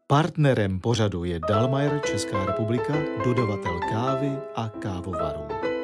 Partnerem pořadu je Dalmajer Česká republika, dodavatel kávy a kávovarů.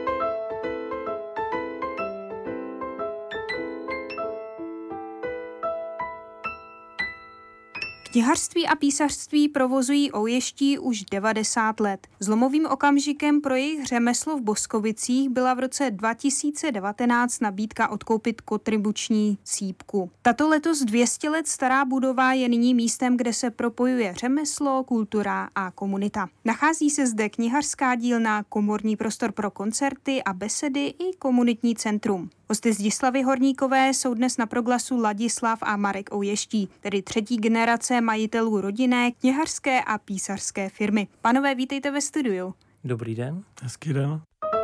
Knihařství a písařství provozují Ouještí už 90 let. Zlomovým okamžikem pro jejich řemeslo v Boskovicích byla v roce 2019 nabídka odkoupit kontribuční sýpku. Tato letos 200 let stará budova je nyní místem, kde se propojuje řemeslo, kultura a komunita. Nachází se zde knihařská dílna, komorní prostor pro koncerty a besedy i komunitní centrum. Hosty Zdislavy Horníkové jsou dnes na proglasu Ladislav a Marek Ouještí, tedy třetí generace majitelů rodinné, knihařské a písařské firmy. Pánové, vítejte ve studiu. Dobrý den. Hezký den.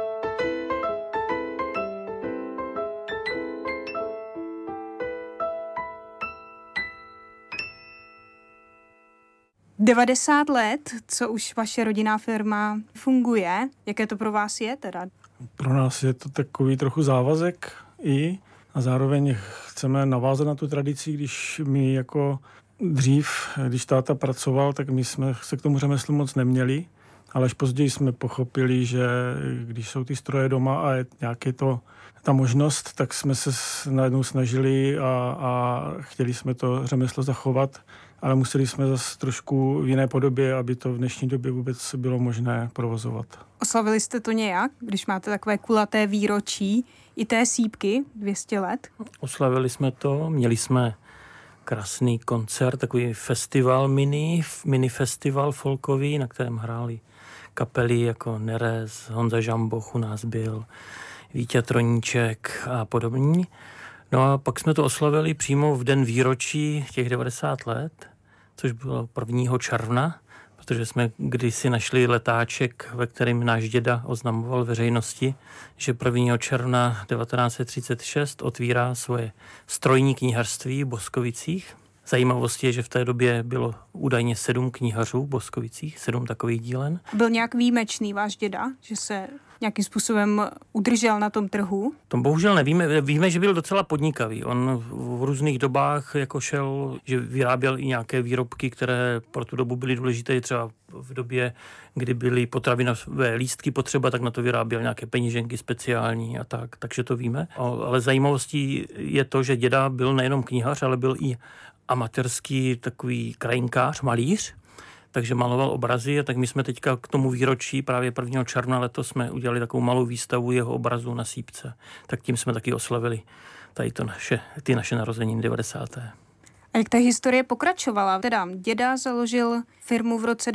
Devadesát let, co už vaše rodinná firma funguje. Jaké to pro vás je teda? Pro nás je to takový trochu závazek a zároveň chceme navázat na tu tradici, když my jako dřív, když táta pracoval, tak my jsme se k tomu řemeslu moc neměli, ale až později jsme pochopili, že když jsou ty stroje doma a je nějaké ta možnost, tak jsme se najednou snažili a chtěli jsme to řemeslo zachovat, ale museli jsme zase trošku v jiné podobě, aby to v dnešní době vůbec bylo možné provozovat. Oslavili jste to nějak, když máte takové kulaté výročí i té sýpky 200 let? Oslavili jsme to, měli jsme krásný koncert, takový festival, mini festival folkový, na kterém hráli kapely jako Nerez, Honza Žamboch u nás byl, Vítě Troníček a podobní. No a pak jsme to oslavili přímo v den výročí těch 90 let, což bylo 1. června, protože jsme kdysi našli letáček, ve kterém náš děda oznamoval veřejnosti, že 1. června 1936 otvírá svoje strojní knihařství v Boskovicích. Zajímavostí je, že v té době bylo údajně 7 knihařů v Boskovicích, 7 takových dílen. Byl nějak výjimečný váš děda, že se nějakým způsobem udržel na tom trhu? To bohužel nevíme. Víme, že byl docela podnikavý. On v různých dobách jako šel, že vyráběl i nějaké výrobky, které pro tu dobu byly důležité. Třeba v době, kdy byly potravinové lístky potřeba, tak na to vyráběl nějaké peněženky speciální a tak. Takže to víme. Ale zajímavostí je to, že děda byl nejenom knihař, ale byl i amatérský takový krajinkář, malíř. Takže maloval obrazy a tak my jsme teďka k tomu výročí právě 1. června letos jsme udělali takovou malou výstavu jeho obrazů na sýpce. Tak tím jsme taky oslavili tady ty naše narozeniny 90. A jak ta historie pokračovala? Teda děda založil firmu v roce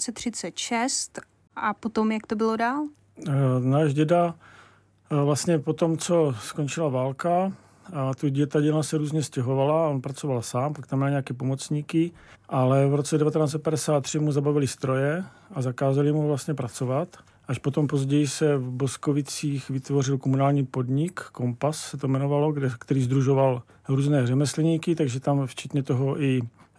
1936 a potom jak to bylo dál? Náš děda vlastně po tom, co skončila válka, a ta dílna se různě stěhovala, on pracoval sám, pak tam měl nějaké pomocníky, ale v roce 1953 mu zabavili stroje a zakázali mu vlastně pracovat. Až potom později se v Boskovicích vytvořil komunální podnik, Kompas se to jmenovalo, který sdružoval různé řemeslníky, takže tam včetně toho i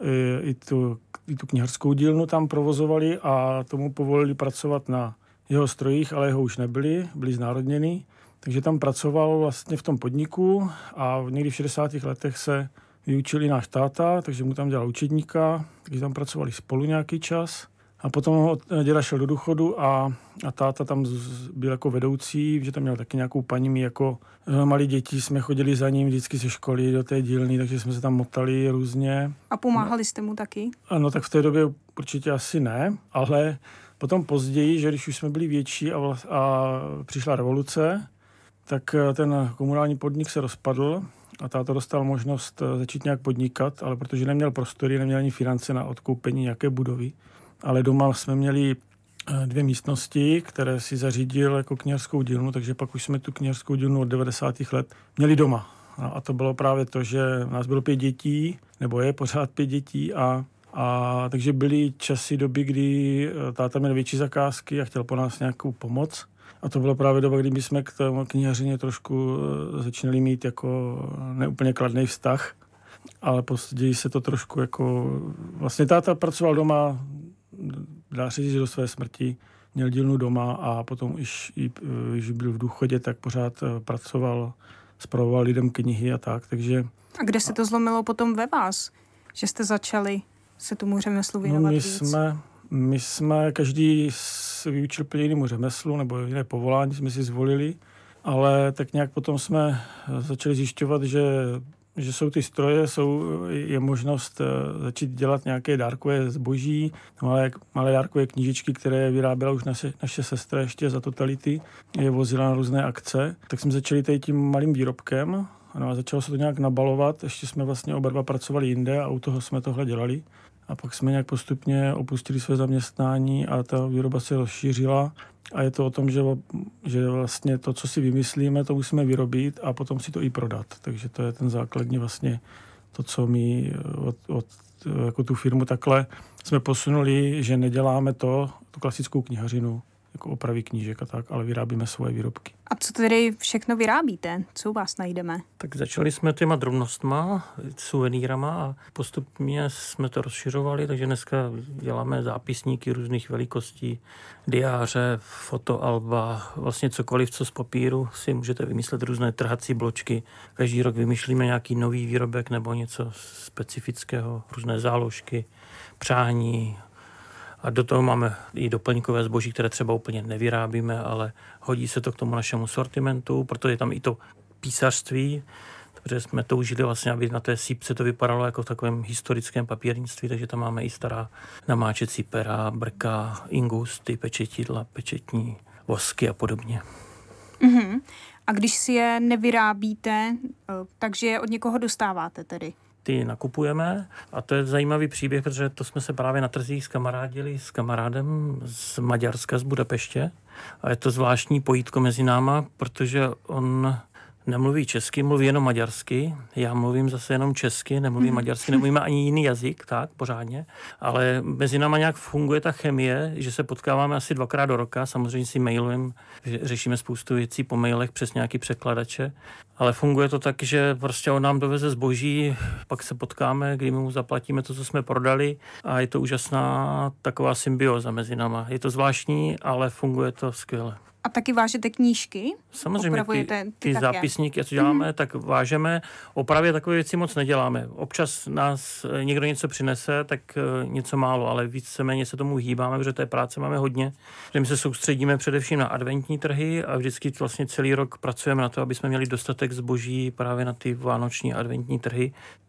tu knihařskou dílnu tam provozovali a tomu povolili pracovat na jeho strojích, ale jeho už byli znárodněný. Takže tam pracoval vlastně v tom podniku a někdy v 60. letech se vyučil i náš táta, takže mu tam dělal učedníka, takže tam pracovali spolu nějaký čas. A potom děda šel do důchodu a táta tam byl jako vedoucí, že tam měl taky nějakou paní, my jako malí děti jsme chodili za ním vždycky ze školy do té dílny, takže jsme se tam motali různě. A pomáhali jste mu taky? Ano, tak v té době určitě asi ne, ale potom později, že když už jsme byli větší a přišla revoluce, tak ten komunální podnik se rozpadl a táta dostal možnost začít nějak podnikat, ale protože neměl prostory, neměl ani finance na odkoupení nějaké budovy. Ale doma jsme měli 2 místnosti, které si zařídil jako knihařskou dílnu, takže pak už jsme tu knihařskou dílnu od 90. let měli doma. A to bylo právě to, že nás bylo 5 dětí, nebo je pořád 5 dětí a takže byly časy, doby, kdy táta měl větší zakázky a chtěl po nás nějakou pomoc. A to byla právě doba, kdy my jsme k té knihařině trošku začínali mít jako neúplně kladný vztah, ale později se to trošku jako... Vlastně táta pracoval doma, dá se říct, do své smrti, měl dílnu doma a potom, když byl v důchodě, tak pořád pracoval, spravoval lidem knihy a tak, takže... A kde se to zlomilo potom ve vás, že jste začali se tomu řemeslu věnovat víc? My jsme každý vyučil plně jinému řemeslu nebo jiné povolání jsme si zvolili, ale tak nějak potom jsme začali zjišťovat, že jsou ty stroje, je možnost začít dělat nějaké dárkové zboží, malé dárkové knížečky, které vyráběla už naše sestra ještě za totality, je vozila na různé akce. Tak jsme začali tady tím malým výrobkem a začalo se to nějak nabalovat. Ještě jsme vlastně oba dva pracovali jinde a u toho jsme tohle dělali. A pak jsme nějak postupně opustili své zaměstnání a ta výroba se rozšířila. A je to o tom, že vlastně to, co si vymyslíme, to musíme vyrobit a potom si to i prodat. Takže to je ten základní vlastně to, co my jako tu firmu takhle jsme posunuli, že neděláme tu klasickou knihařinu, jako opravy knížek a tak, ale vyrábíme svoje výrobky. A co tedy všechno vyrábíte? Co u vás najdeme? Tak začali jsme těma drobnostma, suvenýrama a postupně jsme to rozšiřovali, takže dneska děláme zápisníky různých velikostí, diáře, fotoalba, vlastně cokoliv, co z papíru si můžete vymyslet, různé trhací bločky. Každý rok vymýšlíme nějaký nový výrobek nebo něco specifického, různé záložky, přání. A do toho máme i doplňkové zboží, které třeba úplně nevyrábíme, ale hodí se to k tomu našemu sortimentu, protože je tam i to písařství, protože jsme toužili vlastně, aby na té sípce to vypadalo jako v takovém historickém papírnictví, takže tam máme i stará namáčecí pera, brka, ingusty, pečetidla, pečetní vosky a podobně. Uh-huh. A když si je nevyrábíte, takže je od někoho dostáváte tedy? Ty nakupujeme a to je zajímavý příběh, protože to jsme se právě na trzích skamarádili s kamarádem z Maďarska, z Budapeště a je to zvláštní pojítko mezi náma, protože on nemluví česky, mluví jenom maďarsky, já mluvím zase jenom česky, nemluvím maďarsky, nemluvíme ani jiný jazyk, tak pořádně, ale mezi náma nějak funguje ta chemie, že se potkáváme asi 2krát do roka, samozřejmě si mailujeme, řešíme spoustu věcí po mailech přes nějaký překladače, ale funguje to tak, že prostě on nám doveze zboží, pak se potkáme, kdy mu zaplatíme to, co jsme prodali a je to úžasná taková symbioza mezi náma. Je to zvláštní, ale funguje to skvěle. A taky vážete knížky? Samozřejmě, ty zápisníky, co děláme, tak vážeme. Opravě takové věci moc neděláme. Občas nás někdo něco přinese, tak něco málo, ale víceméně se tomu hýbáme, protože té práce máme hodně. Že my se soustředíme především na adventní trhy a vždycky vlastně celý rok pracujeme na to, aby jsme měli dostatek zboží právě na ty vánoční adventní trhy.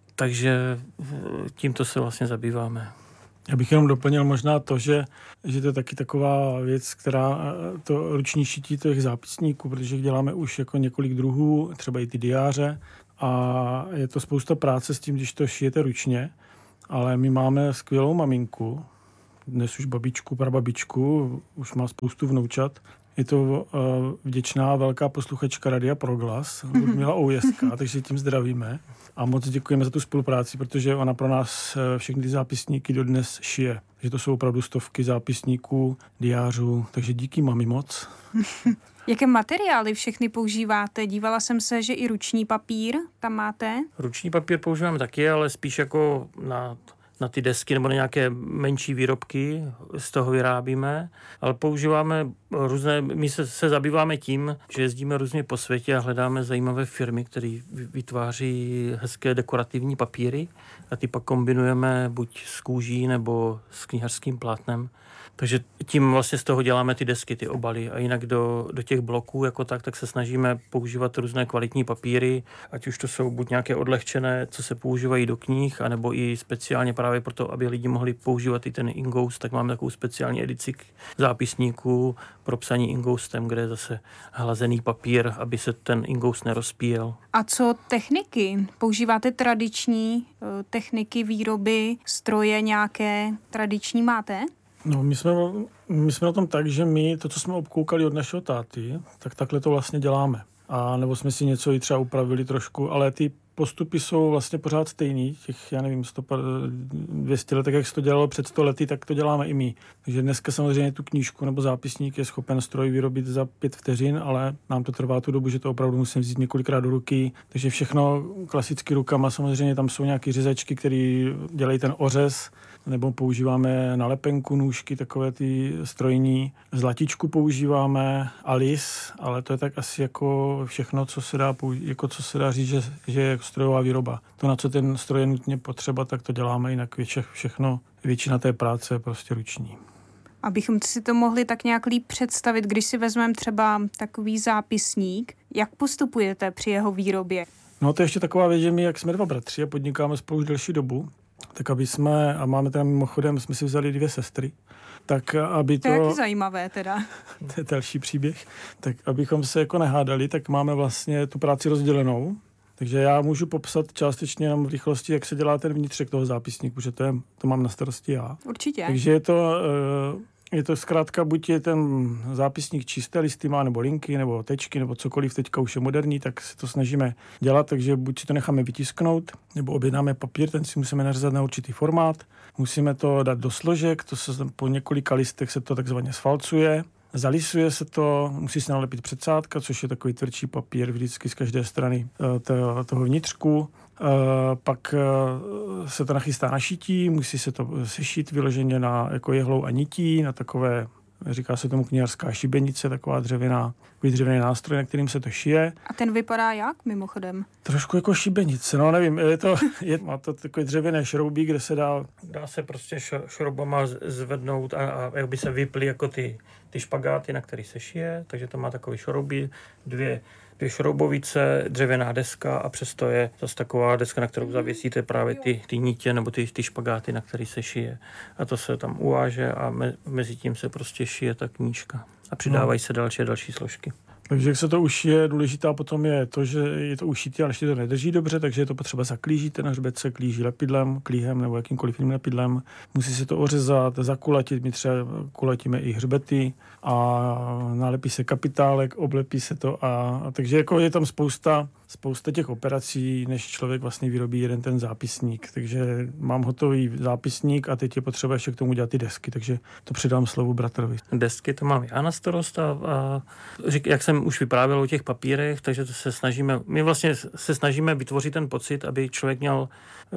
Takže tímto se vlastně zabýváme. Já bych jenom doplnil možná to, že to je taky taková věc, která to ruční šití těch zápisníků, protože děláme už jako několik druhů, třeba i ty diáře a je to spousta práce s tím, když to šijete ručně, ale my máme skvělou maminku, dnes už babičku, prababičku, už má spoustu vnoučat. Je to vděčná velká posluchačka Radia Proglas, Ludmila Oujeská, takže tím zdravíme. A moc děkujeme za tu spolupráci, protože ona pro nás všechny ty zápisníky dodnes šije. Takže to jsou opravdu stovky zápisníků, diářů, takže díky mami moc. Jaké materiály všechny používáte? Dívala jsem se, že i ruční papír tam máte. Ruční papír používáme taky, ale spíš jako na ty desky nebo na nějaké menší výrobky, z toho vyrábíme, ale používáme různé, my se zabýváme tím, že jezdíme různě po světě a hledáme zajímavé firmy, které vytváří hezké dekorativní papíry a ty pak kombinujeme buď s kůží nebo s knihařským plátnem. Takže tím vlastně z toho děláme ty desky, ty obaly a jinak do těch bloků jako tak se snažíme používat různé kvalitní papíry, ať už to jsou buď nějaké odlehčené, co se používají do knih, anebo i speciálně právě proto, aby lidi mohli používat i ten ingoust, tak máme takovou speciální edici zápisníků pro psaní ingoustem, kde je zase hlazený papír, aby se ten ingoust nerozpíjel. A co techniky? Používáte tradiční techniky výroby, stroje nějaké tradiční máte? No, my jsme na tom tak, že my to, co jsme obkoukali od našeho táty, tak takhle to vlastně děláme. A nebo jsme si něco i třeba upravili trošku, ale ty postupy jsou vlastně pořád stejný. Těch, já nevím, 200 let, tak jak se to dělalo před 100 lety, tak to děláme i my. Takže dneska samozřejmě tu knížku nebo zápisník je schopen stroj vyrobit za 5 vteřin, ale nám to trvá tu dobu, že to opravdu musím vzít několikrát do ruky. Takže všechno klasicky rukama, samozřejmě tam jsou nějaké řezačky, které dělají ten ořez, nebo používáme na lepenku nůžky, takové ty strojní. Zlatičku používáme, alis, ale to je tak asi jako všechno, co se dá říct, že strojová výroba. To, na co ten stroj je nutně potřeba, tak to děláme, jinak všechno, většina té práce je prostě ruční. Abychom si to mohli tak nějak líp představit, když si vezmeme třeba takový zápisník, jak postupujete při jeho výrobě? No to je ještě taková věc, že my, jak jsme 2 bratři a podnikáme spolu už delší dobu, tak aby jsme, a máme tam mimochodem, jsme si vzali 2 sestry, tak aby to... To je taky zajímavé teda. To je další příběh. Tak abychom se jako nehádali, tak máme vlastně tu práci rozdělenou. Takže já můžu popsat částečně jenom v rychlosti, jak se dělá ten vnitřek toho zápisníku, že to mám na starosti já. Určitě. Takže je to zkrátka, buď je ten zápisník čisté listy má, nebo linky, nebo tečky, nebo cokoliv, teďka už je moderní, tak se to snažíme dělat, takže buď si to necháme vytisknout, nebo objednáme papír, ten si musíme nařezat na určitý formát, musíme to dát do složek, to se po několika listech se to takzvaně sfalcuje, zalisuje se to, musí se nalepit předsádka, což je takový tvrdší papír vždycky z každé strany toho vnitřku. Pak se to nachystá na šití, musí se to sešít vyloženě na jako jehlou a nití, na takové, říká se tomu knihařská šibenice, takový dřevěný nástroj, na kterým se to šije. A ten vypadá jak mimochodem? Trošku jako šibenice, no nevím, má to takový dřevěné šroubí, kde se dá se prostě šroubama zvednout a jak by se vyply jako ty špagáty, na který se šije, takže to má takový šroubí, dvě šroubovice, dřevěná deska a přesto je zase taková deska, na kterou zavěsíte právě ty nitě nebo ty špagáty, na který se šije. A to se tam uváže a mezi tím se prostě šije ta knížka. A přidávají se další složky. Takže jak se to ušije, důležitá potom je to, že je to ušitý, ale ještě to nedrží dobře, takže je to potřeba zaklížit, ten hřbet se klíží lepidlem, klíhem nebo jakýmkoliv jiným lepidlem. Musí se to ořezat, zakulatit, my třeba kulatíme i hřbety a nalepí se kapitálek, oblepí se to a takže jako je tam spousta těch operací, než člověk vlastně vyrobí jeden ten zápisník. Takže mám hotový zápisník a teď je potřeba ještě k tomu dělat ty desky, takže to předám slovu bratrovi. Desky to mám já na starost a jak jsem už vyprávěl o těch papírech, takže to my vlastně se snažíme vytvořit ten pocit, aby člověk měl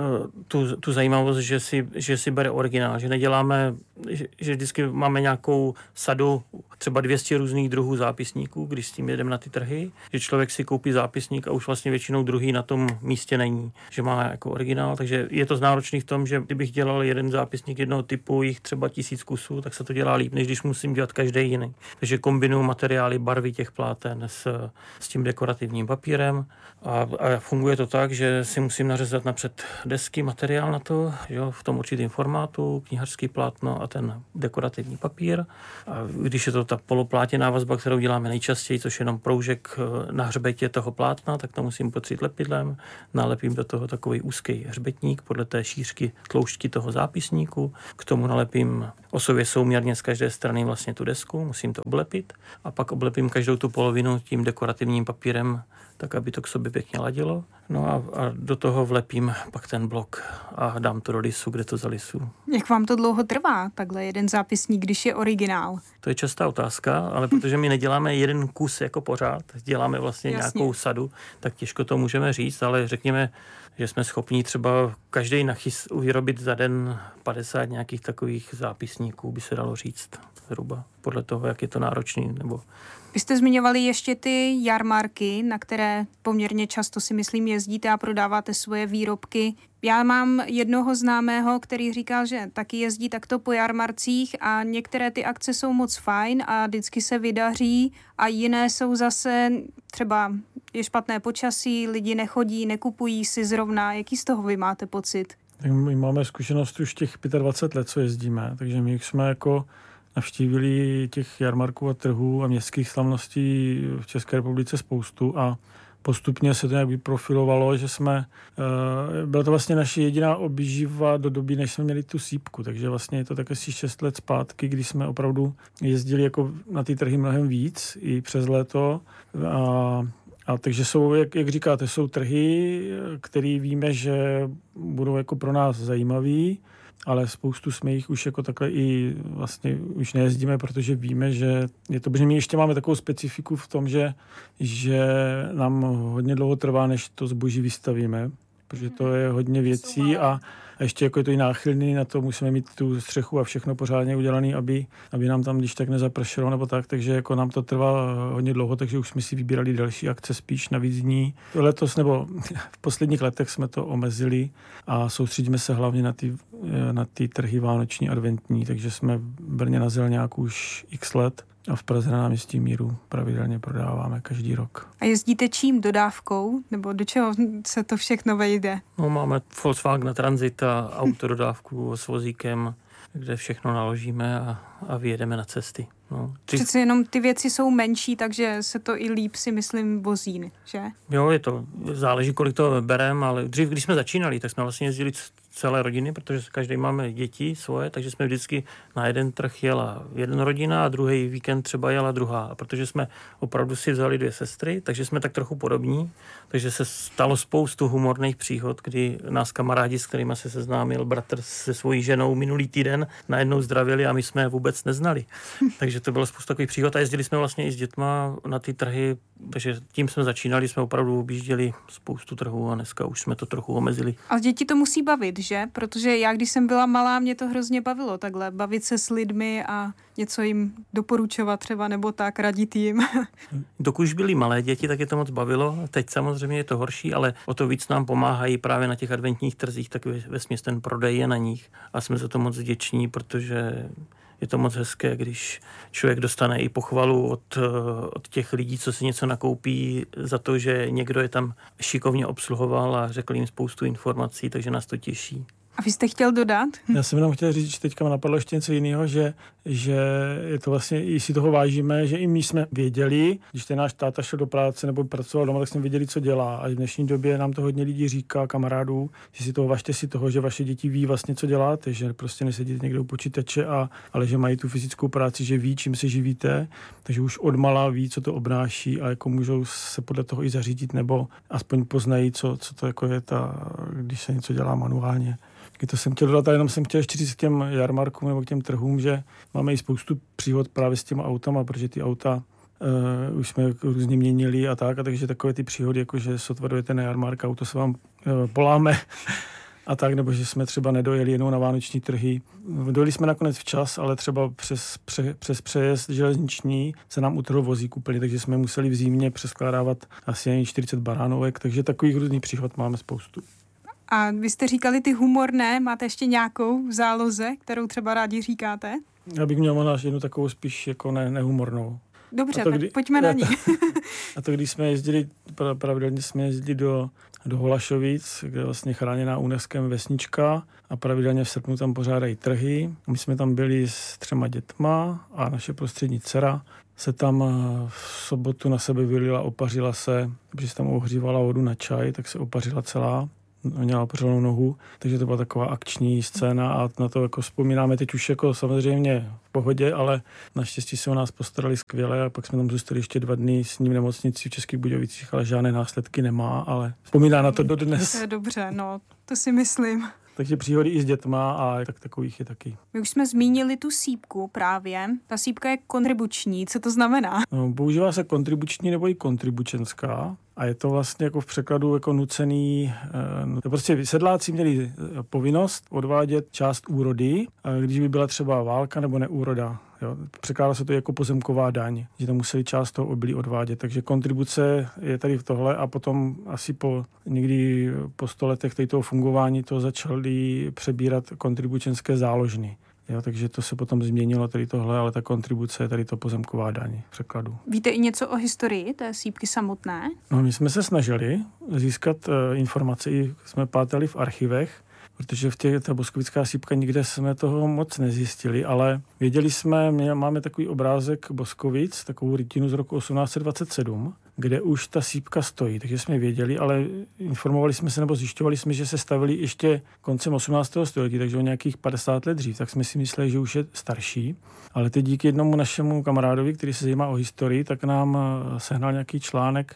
tu zajímavost, že si bere originál, že neděláme, že vždycky máme nějakou sadu, třeba 200 různých druhů zápisníků, když s tím jedeme na ty trhy, že člověk si koupí zápisník a už vlastně většinou druhý na tom místě není, že má jako originál, takže je to náročný v tom, že kdybych dělal jeden zápisník jednoho typu, jich třeba 1000 kusů, tak se to dělá líp, než když musím dělat každý jiný. Takže kombinuju materiály, barvy těch pláten s tím dekorativním papírem a funguje to tak, že si musím nařezat napřed desky, materiál na to, jo, v tom určitém formátu, knihařský plátno a ten dekorativní papír. A když je to ta poloplátěná vazba, kterou děláme nejčastěji, což je jenom proužek na hřbetě toho plátna, tak to musím potřít lepidlem, nalepím do toho takový úzký hřbetník podle té šířky tloušťky toho zápisníku, k tomu nalepím osově souměrně z každé strany vlastně tu desku, musím to oblepit a pak oblepím každou tu polovinu tím dekorativním papírem, tak aby to k sobě pěkně ladilo. No a do toho vlepím pak ten blok a dám to do lisu, kde to zalisu. Jak vám to dlouho trvá, takhle jeden zápisník, když je originál? To je častá otázka, ale protože my neděláme jeden kus jako pořád, děláme vlastně nějakou sadu, tak těžko to můžeme říct, ale řekněme, že jsme schopni třeba každý vyrobit za den 50 nějakých takových zápisníků, by se dalo říct zhruba, podle toho, jak je to náročný. Nebo... Vy jste zmiňovali ještě ty jarmarky, na které poměrně často si myslím jezdíte a prodáváte svoje výrobky. Já mám jednoho známého, který říkal, že taky jezdí takto po jarmarcích a některé ty akce jsou moc fajn a vždycky se vydaří a jiné jsou zase třeba je špatné počasí, lidi nechodí, nekupují si zrovna. Jaký z toho vy máte pocit? Tak my máme zkušenost už těch 25 let, co jezdíme, takže my jsme jako navštívili těch jarmarků a trhů a městských slavností v České republice spoustu a postupně se to nějak vyprofilovalo, že byla to vlastně naše jediná obživa do doby, než jsme měli tu sýpku, takže vlastně je to tak asi 6 let zpátky, kdy jsme opravdu jezdili jako na ty trhy mnohem víc i přes léto a takže jsou, jak říkáte, jsou trhy, které víme, že budou jako pro nás zajímavý, ale spoustu jsme jich už jako takhle i vlastně už nejezdíme, protože víme, že je to, protože my ještě máme takovou specifiku v tom, že nám hodně dlouho trvá, než to zboží vystavíme, protože to je hodně věcí a A ještě jako je to i náchylný, na to musíme mít tu střechu a všechno pořádně udělaný, aby nám tam když tak nezapršelo nebo tak, takže jako nám to trvá hodně dlouho, takže už jsme si vybírali další akce spíš na víc dní. Letos nebo v posledních letech jsme to omezili a soustředíme se hlavně na ty trhy vánoční, adventní, takže jsme v Brně na Zelňáku už x let a v Praze na náměstí Míru pravidelně prodáváme každý rok. A jezdíte čím? Dodávkou? Nebo do čeho se to všechno vejde? No, máme Volkswagen Transit a autododávku s vozíkem, kde všechno naložíme a vyjedeme na cesty. No. Přece jenom ty věci jsou menší, takže se to i líp si myslím vozí, že? Jo, záleží, kolik to bereme, ale dřív, když jsme začínali, tak jsme vlastně jezdili celé rodiny, protože každý máme děti svoje, takže jsme vždycky na jeden trh jela jedna rodina a druhý víkend třeba jela druhá. A protože jsme opravdu si vzali 2 sestry, takže jsme tak trochu podobní, takže se stalo spoustu humorných příhod, kdy nás kamarádi, s kterými se seznámil bratr se svojí ženou minulý týden, najednou zdravili a my jsme je vůbec neznali. Takže to bylo spoustu takových příhod a jezdili jsme vlastně i s dětma na ty trhy, takže tím jsme začínali, jsme opravdu objížděli spoustu trhů a dneska už jsme to trochu omezili. A děti to musí bavit, že? Protože já, když jsem byla malá, mě to hrozně bavilo takhle, bavit se s lidmi a něco jim doporučovat třeba nebo tak, radit jim. Dokud už byly malé děti, tak je to moc bavilo. Teď samozřejmě je to horší, ale o to víc nám pomáhají právě na těch adventních trzích, tak vesměs ten prodej je na nich a jsme za to moc vděční, protože je to moc hezké, když člověk dostane i pochvalu od těch lidí, co si něco nakoupí za to, že někdo je tam šikovně obsluhoval a řekl jim spoustu informací, takže nás to těší. A vy jste chtěl dodat? Já jsem jenom chtěl říct, že teďka mi napadlo ještě něco jiného, že je to vlastně, i si toho vážíme, že i my jsme věděli, když ten náš táta šel do práce nebo pracoval doma, tak jsme věděli, co dělá. A v dnešní době nám to hodně lidí říká, kamarádů, že si toho vážte si toho, že vaše děti ví vlastně, co děláte, že prostě nesedíte někde u počítače, ale že mají tu fyzickou práci, že ví, čím se živíte, takže už odmala ví, co to obnáší a jako můžou se podle toho i zařídit nebo aspoň poznají, co to jako je když se něco dělá manuálně. To jsem chtěl dodat, a jenom jsem chtěl ještě říct k těm jarmarkům nebo k těm trhům, že máme i spoustu příhod právě s těma autama, protože ty auta už jsme různě měnili a takže takové ty příhody, jako že sotva dojete na jarmark, auto se vám poláme a tak, nebo že jsme třeba nedojeli jenom na vánoční trhy. Dojeli jsme nakonec včas, ale třeba přes přejezd železniční se nám utrhl vozík úplně, takže jsme museli v zimě přeskládávat asi 40 baránovek, takže takových různých příhod máme spoustu. A vy jste říkali ty humorné, máte ještě nějakou v záloze, kterou třeba rádi říkáte? Já bych měl možná jednu takovou spíš jako nehumornou. Dobře, tak pojďme na ní. A to, když jsme jezdili, pravidelně jsme jezdili do Holašovic, kde je vlastně chráněná UNESCOem vesnička a pravidelně v srpnu tam pořádají trhy. My jsme tam byli s 3 dětma a naše prostřední dcera se tam v sobotu na sebe vylila, opařila se, protože se tam ohřívala vodu na čaj, tak se opařila celá. Měla opořenou nohu, takže to byla taková akční scéna a na to jako vzpomínáme teď už jako samozřejmě v pohodě, ale naštěstí se o nás postarali skvěle a pak jsme tam zůstali ještě 2 dny s ním v nemocnici v Českých Budějovicích, ale žádné následky nemá, ale vzpomíná na to dodnes. To je dobře, no, to si myslím. Takže příhody i s dětma a takových je taky. My už jsme zmínili tu sýpku právě. Ta sýpka je kontribuční. Co to znamená? No, používá se kontribuční nebo i kontribučenská a je to vlastně jako v překladu jako nucený. Prostě sedláci měli povinnost odvádět část úrody, když by byla třeba válka nebo neúroda. Jo. Překládá se to jako pozemková daň, že tam museli část toho obilí odvádět. Takže kontribuce je tady v tohle a potom asi někdy po 100 letech toho fungování to začali přebírat kontribučenské záložny. Jo, takže to se potom změnilo tady tohle, ale ta kontribuce je tady to pozemková daň v překladu. Víte i něco o historii té sýpky samotné? No, my jsme se snažili získat informace, jsme pátrali v archivech, protože v ta boskovická sýpka nikde jsme toho moc nezjistili, ale věděli jsme, máme takový obrázek Boskovic, takovou rytinu z roku 1827, kde už ta sýpka stojí, takže jsme věděli, ale informovali jsme se nebo zjišťovali jsme, že se stavili ještě koncem 18. století, takže o nějakých 50 let dřív, tak jsme si mysleli, že už je starší, ale teď díky jednomu našemu kamarádovi, který se zajímá o historii, tak nám sehnal nějaký článek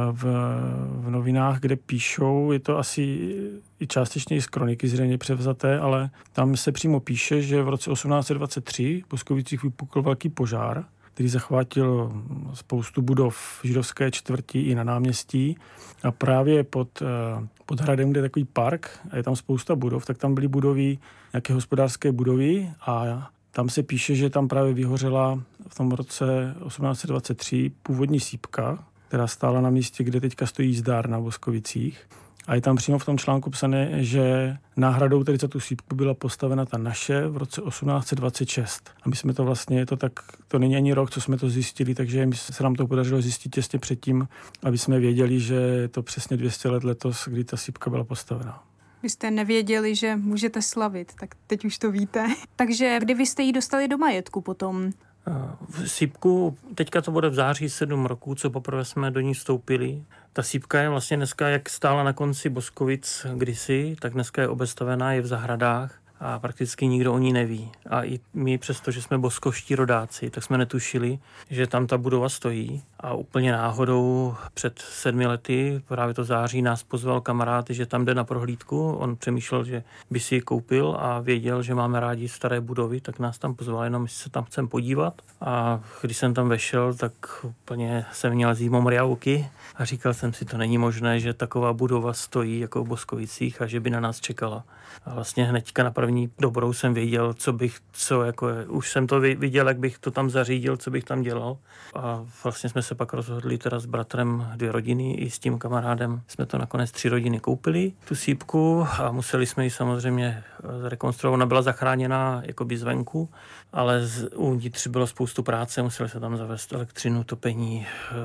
v novinách, kde píšou, je to asi i částečně i z kroniky zřejmě převzaté, ale tam se přímo píše, že v roce 1823 v Boskovicích vypukl velký požár, který zachvátil spoustu budov v židovské čtvrti i na náměstí. A právě pod hradem, kde je takový park a je tam spousta budov, tak tam byly budovy, nějaké hospodářské budovy a tam se píše, že tam právě vyhořela v tom roce 1823 původní sýpka, která stála na místě, kde teďka stojí jízdárna v Boskovicích. A je tam přímo v tom článku psané, že náhradou tedy za tu sýpku byla postavena ta naše v roce 1826. A my jsme to vlastně, to není ani rok, co jsme to zjistili, takže se nám to podařilo zjistit těsně předtím, aby jsme věděli, že je to přesně 200 let letos, kdy ta sýpka byla postavena. Vy jste nevěděli, že můžete slavit, tak teď už to víte. Takže kdy vy jste ji dostali do majetku potom? Sýpku, teďka to bude v září 7 roků, co poprvé jsme do ní vstoupili. Ta sýpka je vlastně dneska, jak stála na konci Boskovic kdysi, tak dneska je obestavená, je v zahradách a prakticky nikdo o ní neví. A i my, přesto, že jsme boskovští rodáci, tak jsme netušili, že tam ta budova stojí. A úplně náhodou před 7 lety, právě to září, nás pozval kamarád, že tam jde na prohlídku. On přemýšlel, že by si ji koupil a věděl, že máme rádi staré budovy, tak nás tam pozval, jenom jestli se tam chceme podívat. A když jsem tam vešel, tak úplně jsem měl zimomriavky a říkal jsem si, to není možné, že taková budova stojí jako v Boskovicích a že by na nás čekala. A vlastně hnedka na první dobrou jsem věděl, už jsem to viděl, jak bych to tam zařídil, co bych tam dělal. A vlastně jsme se pak rozhodli teda s bratrem 2 rodiny i s tím kamarádem. Jsme to nakonec 3 rodiny koupili, tu sýpku, a museli jsme ji samozřejmě zrekonstruovat. Ona byla zachráněná jakoby zvenku, ale uvnitř bylo spoustu práce, museli se tam zavést elektřinu, topení,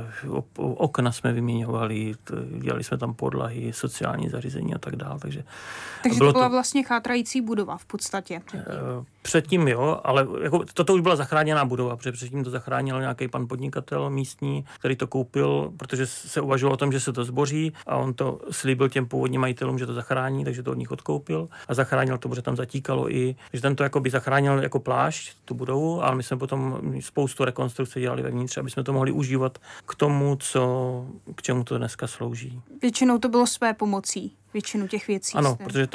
okna jsme vyměňovali, dělali jsme tam podlahy, sociální zařízení a tak dále. Takže to byla vlastně chátrající budova v podstatě. Předtím jo, ale jako toto už byla zachráněná budova, protože předtím to zachránil nějaký pan podnikatel místní, který to koupil, protože se uvažovalo o tom, že se to zboří, a on to slíbil těm původním majitelům, že to zachrání, takže to od nich odkoupil a zachránil to, protože tam zatíkalo i, že ten to jakoby zachránil jako plášť tu budovu, ale my jsme potom spoustu rekonstrukce dělali vevnitř, aby jsme to mohli užívat k tomu, k čemu to dneska slouží. Většinou to bylo své pomocí. Většinu těch věcí. Ano, protože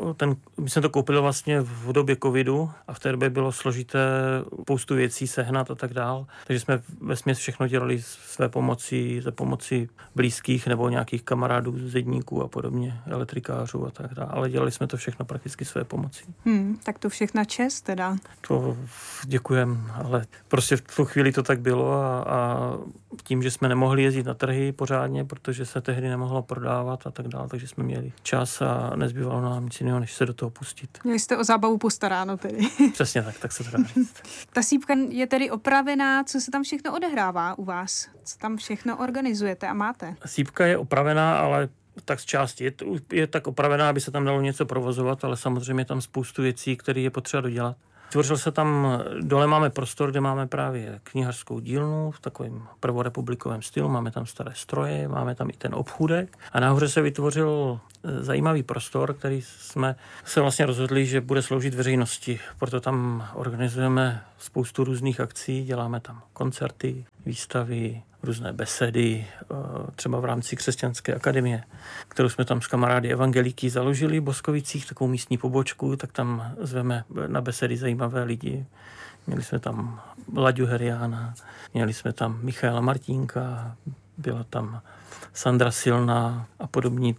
my jsme to koupili vlastně v době covidu a v té době bylo složité spoustu věcí sehnat a tak dál. Takže jsme vesměs všechno dělali své pomocí, za pomoci blízkých nebo nějakých kamarádů, zedníků a podobně, elektrikářů a tak dále. Ale dělali jsme to všechno prakticky své pomocí. Tak to všechna čest teda. To děkujem, ale prostě v tu chvíli to tak bylo a tím, že jsme nemohli jezdit na trhy pořádně, protože se tehdy nemohlo prodávat a tak dále, takže jsme měli čas a nezbývalo nám nic jiného, než se do toho pustit. Měli jste o zábavu postaráno tedy. Přesně tak se to dá říct. Ta sýpka je tedy opravená, co se tam všechno odehrává u vás? Co tam všechno organizujete a máte? Sýpka je opravená, ale tak z části. Je tak opravená, aby se tam dalo něco provozovat, ale samozřejmě je tam spoustu věcí, které je potřeba dodělat. Tvořil se tam, dole máme prostor, kde máme právě knihařskou dílnu v takovém prvorepublikovém stylu, máme tam staré stroje, máme tam i ten obchůdek a nahoře se vytvořil zajímavý prostor, který jsme se vlastně rozhodli, že bude sloužit veřejnosti. Proto tam organizujeme spoustu různých akcí, děláme tam koncerty, výstavy, různé besedy, třeba v rámci Křesťanské akademie, kterou jsme tam s kamarády evangelíky založili v Boskovicích, takovou místní pobočku, tak tam zveme na besedy zajímavé lidi. Měli jsme tam Laďu Heriána, měli jsme tam Michaela Martínka, byla tam Sandra Silná a podobní.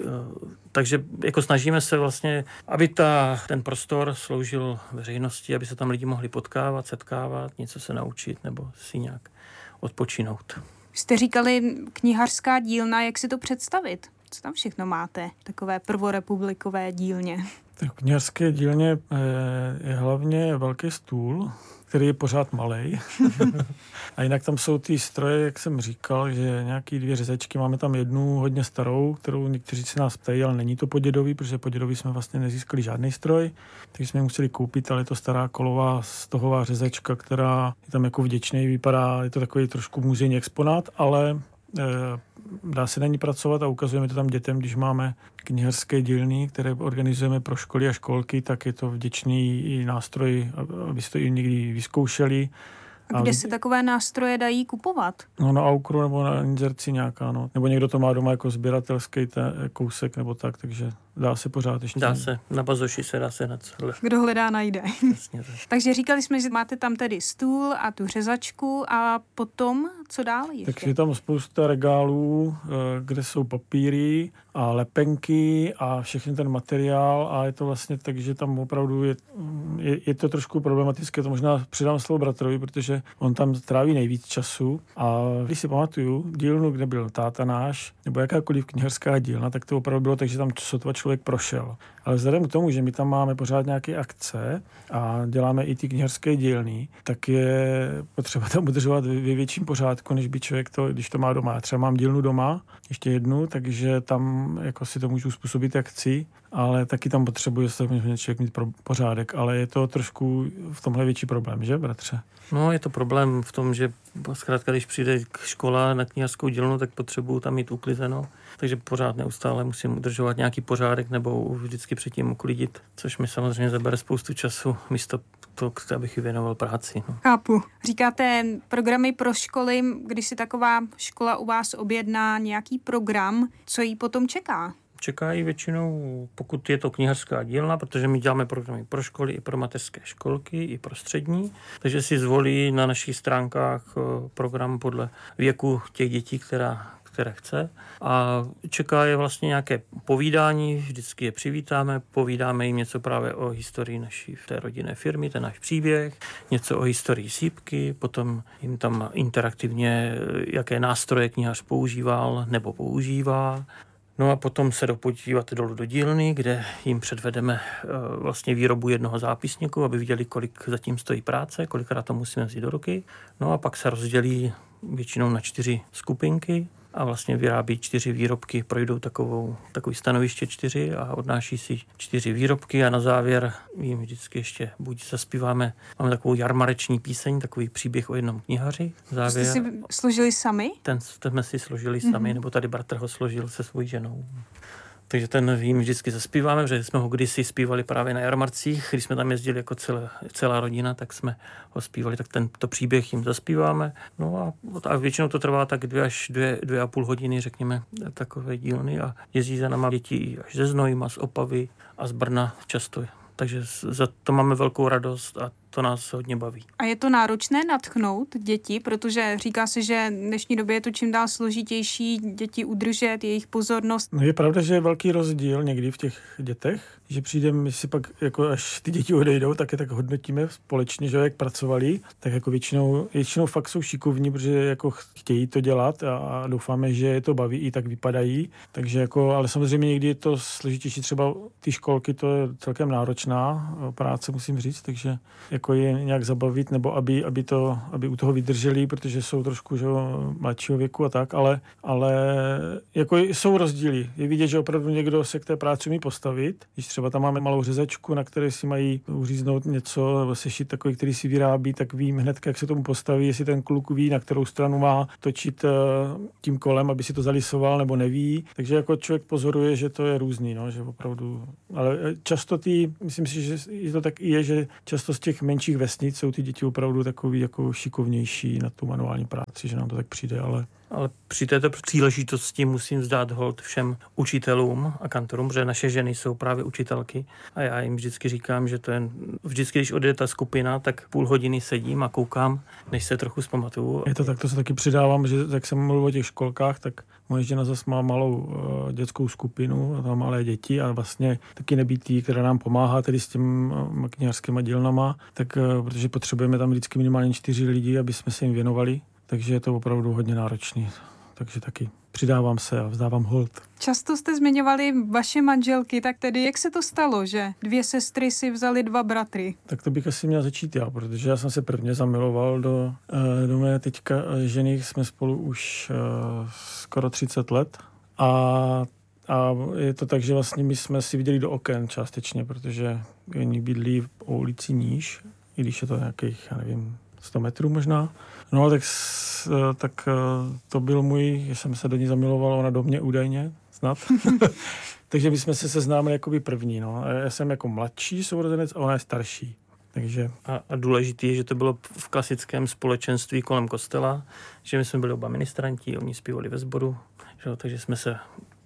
Takže jako snažíme se vlastně, aby ten prostor sloužil veřejnosti, aby se tam lidi mohli potkávat, setkávat, něco se naučit nebo si nějak odpočinout. Jste říkali knihařská dílna, jak si to představit? Co tam všechno máte? Takové prvorepublikové dílně. V knihařské dílně je hlavně velký stůl, který je pořád malej. A jinak tam jsou ty stroje, jak jsem říkal, že nějaký 2 řezečky. Máme tam jednu hodně starou, kterou někteří se nás ptají, ale není to po dědovi, protože po dědovi jsme vlastně nezískali žádný stroj, takže jsme ji museli koupit, ale je to stará kolová stohová řezečka, která je tam jako vděčný, vypadá, je to takový trošku muzejní exponát, ale dá se na ní pracovat a ukazujeme to tam dětem, když máme knihařské dílny, které organizujeme pro školy a školky, tak je to vděčný i nástroj, abyste to i někdy vyzkoušeli. A kde se takové nástroje dají kupovat? No na Aukru nebo na Inzerci nějaká, no. Nebo někdo to má doma jako sběratelský kousek nebo tak, takže dá se pořád ještě. Dá se, na Bazoši se dá sehnat. Kdo hledá, najde. Jasně, tak. Takže říkali jsme, že máte tam tedy stůl a tu řezačku a potom, co dál ještě? Tak je tam spousta regálů, kde jsou papíry a lepenky a všechny ten materiál a je to vlastně tak, že tam opravdu je to trošku problematické. To možná přidám slovo bratrovi, protože on tam tráví nejvíc času a když si pamatuju dílnu, kde byl táta náš, nebo jakákoliv knihařská dílna, tak to opravdu bylo tak, že tam sotva člověk prošel. Ale vzhledem k tomu, že my tam máme pořád nějaké akce a děláme i ty knihařské dílny, tak je potřeba tam udržovat ve větším pořádku, než by člověk to, když to má doma. Já třeba mám dílnu doma, ještě jednu, takže tam jako si to můžu způsobit, jak chci, ale taky tam potřebuje se člověk mít pořádek, ale je to trošku v tomhle větší problém, že, bratře? No, je to problém v tom, že zkrátka, když přijde škola na knihařskou dílnu, tak potřebuju tam mít uklizeno, takže pořád neustále musím udržovat nějaký pořádek nebo vždycky předtím uklidit, což mi samozřejmě zabere spoustu času, místo toho, abych ji věnoval práci. No. Chápu. Říkáte programy pro školy, když si taková škola u vás objedná nějaký program, co jí potom čeká? Čekají většinou, pokud je to knihařská dílna, protože my děláme programy pro školy i pro mateřské školky, i pro střední, takže si zvolí na našich stránkách program podle věku těch dětí, které chce. A čeká je vlastně nějaké povídání, vždycky je přivítáme, povídáme jim něco právě o historii naší té rodinné firmy, ten náš příběh, něco o historii sýpky, potom jim tam interaktivně, jaké nástroje knihař používal nebo používá. No a potom se podívat dolů do dílny, kde jim předvedeme vlastně výrobu jednoho zápisníku, aby viděli, kolik zatím stojí práce, kolikrát to musíme vzít do ruky. No a pak se rozdělí většinou na 4 skupinky a vlastně vyrábí 4 výrobky, projdou takový stanoviště 4 a odnáší si 4 výrobky a na závěr jim vždycky ještě buď zaspíváme, máme takovou jarmareční píseň, takový příběh o jednom knihaři. Závěr, jste si složili sami? Ten jsme si složili sami, nebo tady bratr ho složil se svojí ženou. Takže ten jim vždycky zaspíváme, protože jsme ho kdysi zpívali právě na jarmarcích, když jsme tam jezdili jako celá rodina, tak jsme ho zpívali, tak tento příběh jim zaspíváme. No a většinou to trvá tak 2 až 2,5 hodiny, řekněme, takové dílny a jezdí za náma děti až ze Znojma, z Opavy a z Brna často. Takže za to máme velkou radost a to nás hodně baví. A je to náročné nadchnout děti, protože říká se, že v dnešní době je to čím dál složitější děti udržet, jejich pozornost. No je pravda, že je velký rozdíl někdy v těch dětech, že přijdeme, si pak, jako až ty děti odejdou, tak je tak hodnotíme společně, že jak pracovali, tak jako většinou fakt jsou šikovní, protože jako chtějí to dělat a doufáme, že je to baví, i tak vypadají. Takže jako, ale samozřejmě někdy je to složitější, třeba ty školky, to je celkem náročná práce, musím říct, takže jako je nějak zabavit, nebo aby u toho vydrželi, protože jsou trošku že, mladšího věku a tak, ale jako jsou rozdíly. Je vidět, že opravdu někdo se k té práci umí postavit. Když třeba tam máme malou řezačku, na které si mají uříznout něco, nebo sešit takový, který si vyrábí, tak vím hned, jak se tomu postaví, jestli ten kluk ví, na kterou stranu má točit tím kolem, aby si to zalisoval, nebo neví. Takže jako člověk pozoruje, že to je různý, no, že opravdu. Ale často myslím si, že to tak i je, že často z těch menších vesnic jsou ty děti opravdu takový jako šikovnější na tu manuální práci, že nám to tak přijde, ale při této příležitosti musím vzdát hold všem učitelům a kantorům, protože naše ženy jsou právě učitelky a já jim vždycky říkám, že to je vždycky, když odjde ta skupina, tak půl hodiny sedím a koukám, než se trochu zpamatuju. Je to tak, to se taky přidávám, že jak jsem mluvil o těch školkách, tak moje žena zase má malou dětskou skupinu a tam malé děti a vlastně taky nebýtý, která nám pomáhá tedy s těm knihařskýma dílnama, tak protože potřebujeme tam vždycky minimálně 4 lidi, aby jsme se jim věnovali. Takže je to opravdu hodně náročný. Takže taky přidávám se a vzdávám hold. Často jste zmiňovali vaše manželky, tak tedy jak se to stalo, že 2 sestry si vzali 2 bratry? Tak to bych asi měl začít já, protože já jsem se prvně zamiloval do mé teďka ženy. Jsme spolu už skoro 30 let a je to tak, že vlastně my jsme si viděli do oken částečně, protože oni bydlí o ulici níž, i když je to nějakých, já nevím, 100 metrů možná. No tak to byl že jsem se do ní zamiloval, ona do mě údajně, snad. Takže my jsme se seznámili jakoby první. No. Já jsem jako mladší sourozenec a ona je starší. Takže... A důležité je, že to bylo v klasickém společenství kolem kostela, že my jsme byli oba ministranti, oni zpívali ve sboru, že, takže jsme se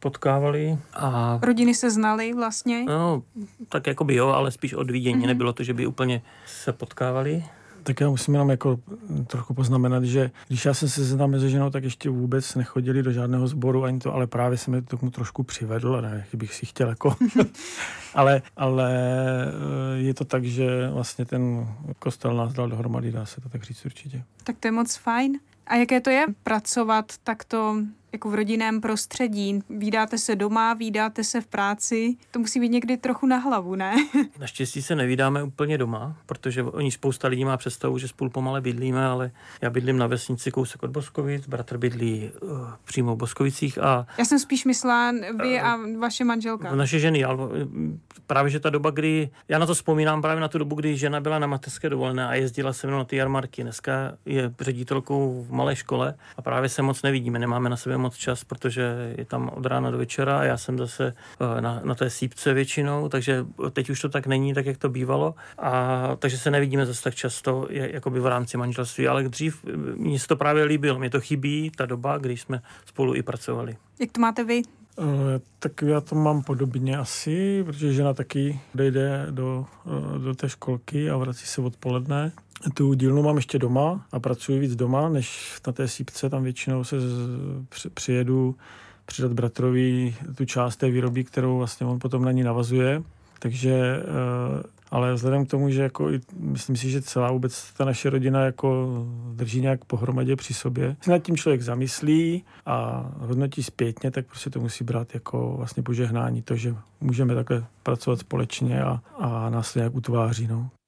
potkávali. A rodiny se znaly vlastně? no, tak jako by jo, ale spíš od vidění. Nebylo to, že by úplně se potkávali. Tak já musím jenom jako trochu poznamenat, že když já jsem se seznámil se ženou, tak ještě vůbec nechodili do žádného sboru ani to, ale právě jsem je k tomu trošku přivedl, ne, bych si chtěl jako. ale je to tak, že vlastně ten kostel nás dal dohromady, dá se to tak říct určitě. Tak to je moc fajn. A jaké to je pracovat takto jako v rodinném prostředí? Vídáte se doma, vídáte se v práci? To musí být někdy trochu na hlavu, ne? Naštěstí se nevídáme úplně doma, protože oni spousta lidí má představu, že spolu pomale bydlíme, ale já bydlím na vesnici kousek od Boskovic, bratr bydlí přímo v Boskovicích a... Já jsem spíš myslela vy a vaše manželka. Naše ženy, ale právě že ta doba, kdy... Já na to vzpomínám právě na tu dobu, kdy žena byla na mateřské dovolené a jezdila se mnou na ty jarmarky. Dneska je ředitelkou v malé škole a právě se moc nevidíme, nemáme na sebe moc čas, protože je tam od rána do večera a já jsem zase na té sípce většinou, takže teď už to tak není, tak jak to bývalo, a takže se nevidíme zase tak často, jakoby v rámci manželství, ale dřív mně se to právě líbilo, mě to chybí, ta doba, když jsme spolu i pracovali. Jak to máte vy? Tak já to mám podobně asi, protože žena taky jde do té školky a vrací se odpoledne. Tu dílnu mám ještě doma a pracuji víc doma, než na té sípce. Tam většinou se přijedu přidat bratrovi tu část té výroby, kterou vlastně on potom na ní navazuje. Takže, ale vzhledem k tomu, že jako myslím si, že celá vůbec ta naše rodina jako drží nějak pohromadě při sobě. Se nad tím člověk zamyslí a hodnotí zpětně, tak prostě to musí brát jako vlastně požehnání, to, že můžeme takhle pracovat společně a nás to nějak utváří. No.